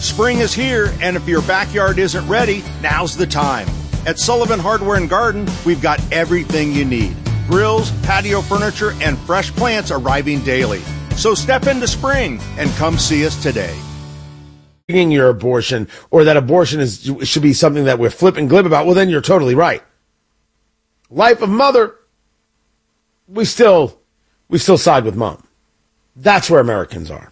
Spring is here, and if your backyard isn't ready, now's the time. At Sullivan Hardware and Garden, we've got everything you need. Grills, patio furniture, and fresh plants arriving daily. So step into spring and come see us today. Your abortion, or that abortion should be something that we're flipping glib about, well, then you're totally right. Life of mother, we still side with mom. That's where Americans are.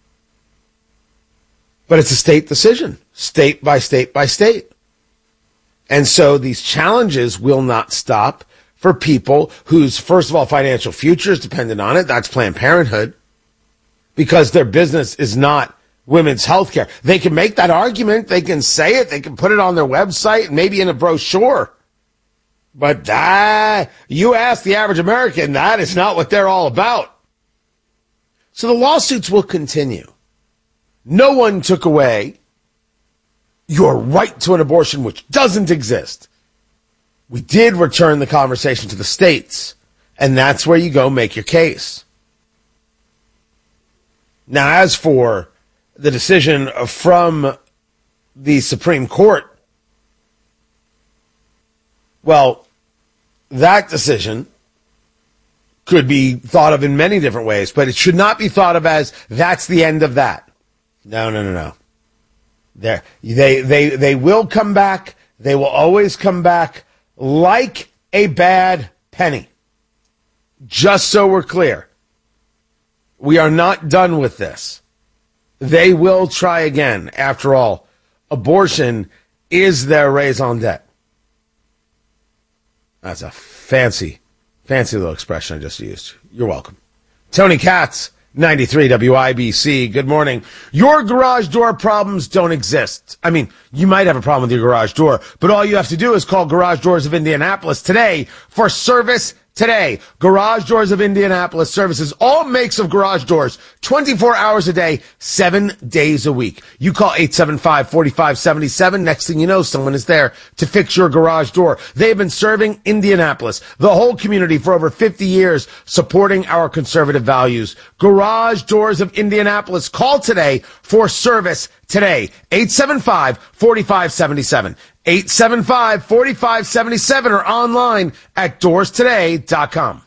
But it's a state decision, state by state by state. And so these challenges will not stop for people whose, first of all, financial future is dependent on it. That's Planned Parenthood, because their business is not women's health care. They can make that argument. They can say it. They can put it on their website, maybe in a brochure. But you ask the average American, that is not what they're all about. So the lawsuits will continue. No one took away your right to an abortion, which doesn't exist. We did return the conversation to the states, and that's where you go make your case. Now, as for the decision from the Supreme Court, well, that decision could be thought of in many different ways, but it should not be thought of as that's the end of that. No. They will come back. They will always come back like a bad penny. Just so we're clear, we are not done with this. They will try again. After all, abortion is their raison d'etre. That's a fancy little expression I just used. You're welcome. Tony Katz, 93 WIBC. Good morning. Your garage door problems don't exist. I mean, you might have a problem with your garage door, but all you have to do is call Garage Doors of Indianapolis today for service today. Garage Doors of Indianapolis services all makes of garage doors 24 hours a day, 7 days a week. You call 875-4577. Next thing you know, someone is there to fix your garage door. They've been serving Indianapolis, the whole community, for over 50 years, supporting our conservative values. Garage Doors of Indianapolis. Call today for service today. 875-4577. 875-4577 or online at doorstoday.com.